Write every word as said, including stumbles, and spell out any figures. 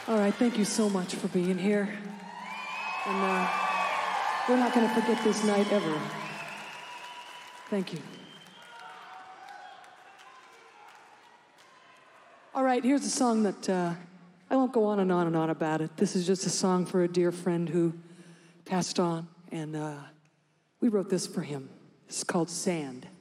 All right, thank you so much for being here. And uh, we're not going to forget this night ever. Thank you. All right, here's a song that uh, I won't go on and on and on about it. This is just a song for a dear friend who passed on, and uh, we wrote this for him. It's called Sand.